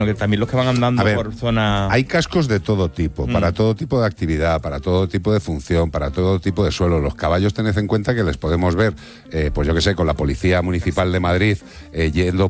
que también los que van andando por zona... Hay cascos de todo tipo, para todo tipo de actividad, para todo tipo de función, para todo tipo de suelo. Los caballos tened en cuenta que les podemos ver, pues yo que sé, con la Policía Municipal de Madrid yendo